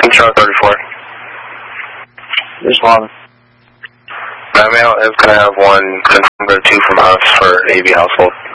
Control 34. There's one. My mail is going to have one confirmed or two from us for AV household.